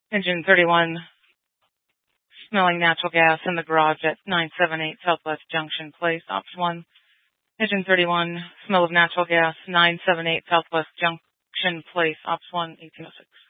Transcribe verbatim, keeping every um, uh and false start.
Engine thirty-one, smelling natural gas in the garage at nine seventy-eight Southwest Junction Place, Ops one. Engine thirty-one, smell of natural gas, nine seventy-eight Southwest Junction Place, Ops one, eighteen oh six.